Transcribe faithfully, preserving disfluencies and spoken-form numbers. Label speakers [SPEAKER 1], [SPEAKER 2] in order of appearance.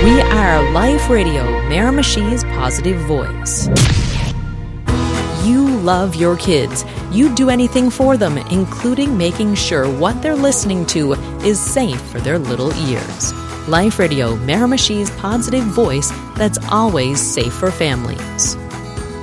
[SPEAKER 1] We are Life Radio, Miramichi's positive voice. You love your kids. You'd do anything for them, including making sure what they're listening to is safe for their little ears. Life Radio, Miramichi's positive voice that's always safe for families.